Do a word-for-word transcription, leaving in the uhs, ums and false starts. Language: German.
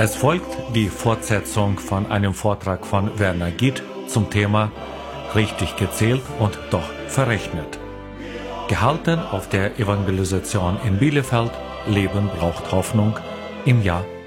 Es folgt die Fortsetzung von einem Vortrag von Werner Gitt zum Thema Richtig gezählt und doch verrechnet. Gehalten auf der Evangelisation in Bielefeld, Leben braucht Hoffnung, im Jahr